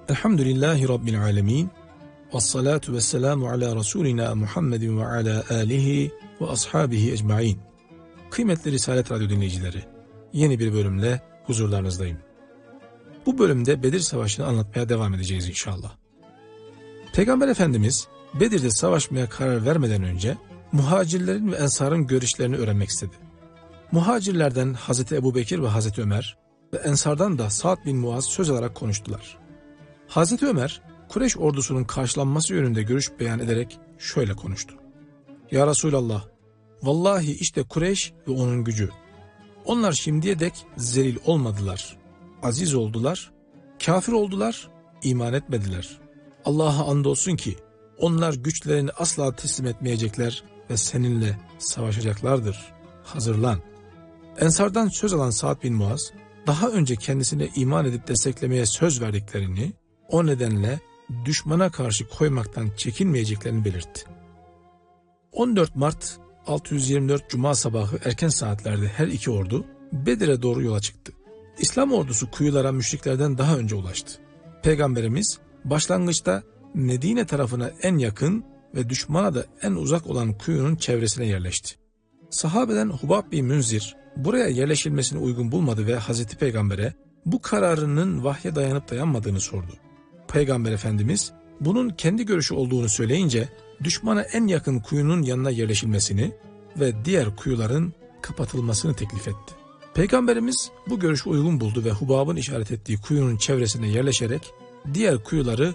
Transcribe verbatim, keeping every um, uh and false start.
Elhamdülillahi Rabbil alemin. Vessalatu vesselamu ala Resulina Muhammedin ve ala alihi ve ashabihi ecmain. Kıymetli Risalet Radyo dinleyicileri, yeni bir bölümle huzurlarınızdayım. Bu bölümde Bedir Savaşı'nı anlatmaya devam edeceğiz inşallah. Peygamber Efendimiz Bedir'de savaşmaya karar vermeden önce muhacirlerin ve ensarın görüşlerini öğrenmek istedi. Muhacirlerden Hazreti Ebubekir ve Hazreti Ömer ve ensardan da Sa'd bin Muaz söz alarak konuştular. Hazreti Ömer, Kureyş ordusunun karşılanması yönünde görüş beyan ederek şöyle konuştu. Ya Resulallah, vallahi işte Kureyş ve onun gücü. Onlar şimdiye dek zelil olmadılar, aziz oldular, kafir oldular, iman etmediler. Allah'a andolsun ki onlar güçlerini asla teslim etmeyecekler ve seninle savaşacaklardır. Hazırlan. Ensardan söz alan Sa'd bin Muaz, daha önce kendisine iman edip desteklemeye söz verdiklerini, o nedenle düşmana karşı koymaktan çekinmeyeceklerini belirtti. on dört Mart altı yüz yirmi dört Cuma sabahı erken saatlerde her iki ordu Bedir'e doğru yola çıktı. İslam ordusu kuyulara müşriklerden daha önce ulaştı. Peygamberimiz başlangıçta Medine tarafına en yakın ve düşmana da en uzak olan kuyunun çevresine yerleşti. Sahabeden Hubab bin Münzir buraya yerleşilmesini uygun bulmadı ve Hazreti Peygamber'e bu kararının vahye dayanıp dayanmadığını sordu. Peygamber Efendimiz bunun kendi görüşü olduğunu söyleyince düşmana en yakın kuyunun yanına yerleşilmesini ve diğer kuyuların kapatılmasını teklif etti. Peygamberimiz bu görüşü uygun buldu ve Hubab'ın işaret ettiği kuyunun çevresine yerleşerek diğer kuyuları